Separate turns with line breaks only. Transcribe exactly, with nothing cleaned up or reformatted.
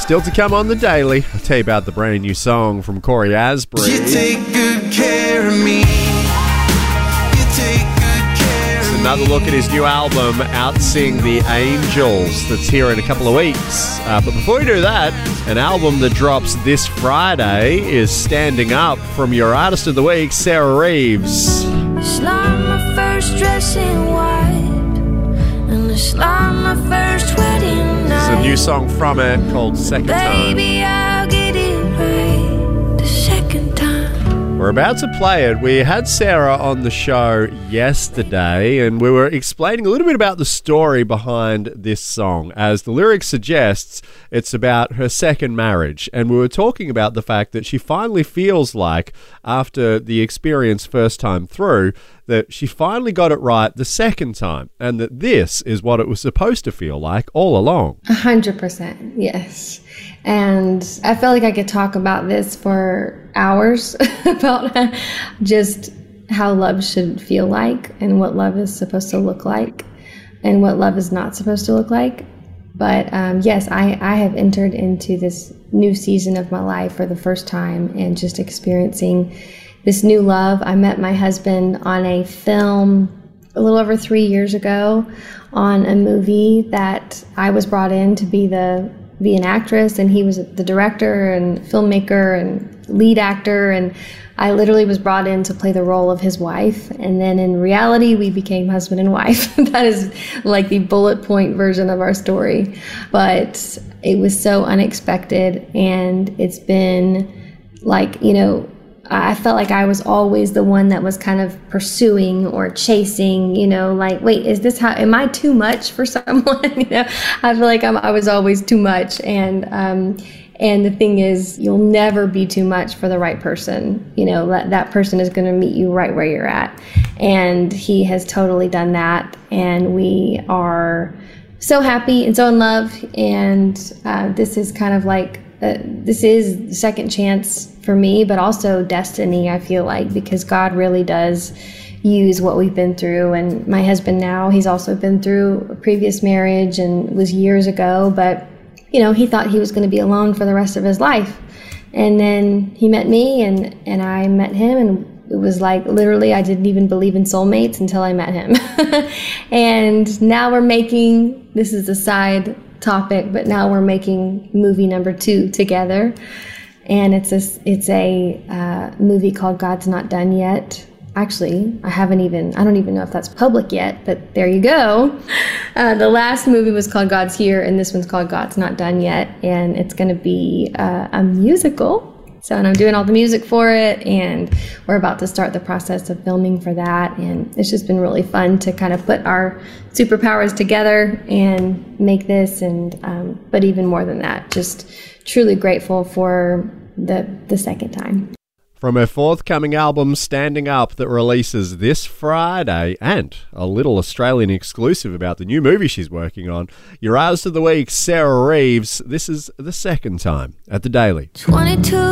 Still to come on The Daily, I'll tell you about the brand new song from Corey Asbury.
You take good care of me. You take good care of me.
Another look at his new album, Outsing the Angels, that's here in a couple of weeks. Uh, but before we do that, an album that drops this Friday is Standing Up from your Artist of the Week, Sarah Reeves.
It's like my first dress in white, and it's like my first wedding night.
There's a new song from her called Second Time.
Baby, I'll get it right the second time.
We're about to play it. We had Sarah on the show yesterday, and we were explaining a little bit about the story behind this song. As the lyric suggests, it's about her second marriage, and we were talking about the fact that she finally feels like, after the experience first time through, that she finally got it right the second time, and that this is what it was supposed to feel like all along.
A hundred percent, yes. And I feel like I could talk about this for hours about just how love should feel like and what love is supposed to look like and what love is not supposed to look like. But um, yes, I, I have entered into this new season of my life for the first time and just experiencing this new love. I met my husband on a film a little over three years ago on a movie that I was brought in to be the be an actress, and he was the director and filmmaker and lead actor, and I literally was brought in to play the role of his wife, and then in reality we became husband and wife. That is like the bullet point version of our story, but it was so unexpected, and it's been like, you know, I felt like I was always the one that was kind of pursuing or chasing, you know, like, wait, is this how, am I too much for someone? You know, I feel like I'm, I was always too much. And, um, and the thing is, you'll never be too much for the right person. You know, that, that person is going to meet you right where you're at. And he has totally done that. And we are so happy and so in love. And uh, this is kind of like, Uh, this is the second chance for me, but also destiny, I feel like, because God really does use what we've been through. And my husband now, he's also been through a previous marriage and was years ago, but, you know, he thought he was going to be alone for the rest of his life. And then he met me, and, and I met him, and it was like literally I didn't even believe in soulmates until I met him. And now we're making, this is a side topic, but now we're making movie number two together, and it's a it's a uh, movie called God's Not Done Yet. Actually, I haven't even I don't even know if that's public yet, but there you go. Uh, the last movie was called God's Here, and this one's called God's Not Done Yet, and it's going to be uh, a musical. So, and I'm doing all the music for it, and we're about to start the process of filming for that. And it's just been really fun to kind of put our superpowers together and make this. And, um, but even more than that, just truly grateful for the, the second time.
From her forthcoming album, Standing Up, that releases this Friday, and a little Australian exclusive about the new movie she's working on, your Artist of the Week, Sarah Reeves. This is the second time at The Daily.
twenty-two